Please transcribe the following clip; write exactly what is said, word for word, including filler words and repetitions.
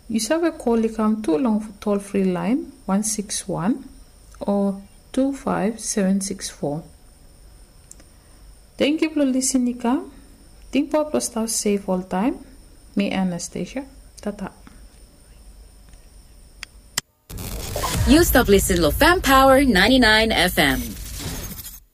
You have a call come to long toll free line one six one or two five seven six four. Thank you for listening. Think Pop stay safe all time. Me Anastasia. Tata. You stop listening to Fam Power ninety-nine F M.